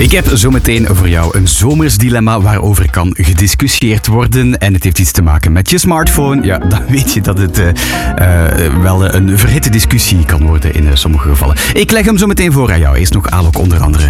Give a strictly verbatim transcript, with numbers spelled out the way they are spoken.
Ik heb zometeen voor jou een zomers dilemma waarover kan gediscussieerd worden. En het heeft iets te maken met je smartphone. Ja, dan weet je dat het uh, uh, wel een verhitte discussie kan worden in uh, sommige gevallen. Ik leg hem zo meteen voor aan jou. Eerst nog Alok onder andere.